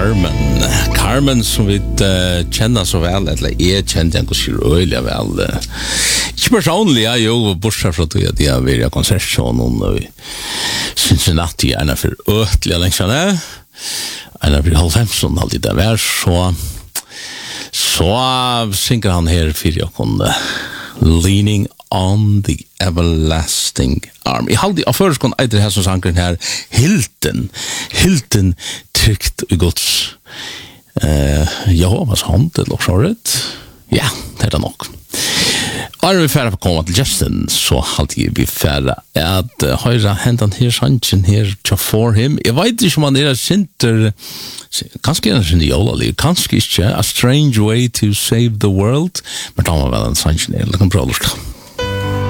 Carmen som vi känner så väl, eller är känd en ganska röjliga väl. Inte personligen, jag bortsett från att jag har varit konsertshonen i Cincinnati, en för ötliga längsan, en för halvfemson alltid där var så synger han här för jag kunde Leaning on the Everlasting Arm. I halde av förskånd eiter her som sanger her Hilton trygt i Guds Jehovas hånd eller sånt. Ja, det er nok. Og vi færre på komma til Justin, så halde vi færre at høyra hendan her sangen her for him. Jeg vet ikke om han sinter, kanskje sinter jolaliv, kanskje ikke A Strange Way to Save the World, men da var vel en sangen her, eller kan prøve å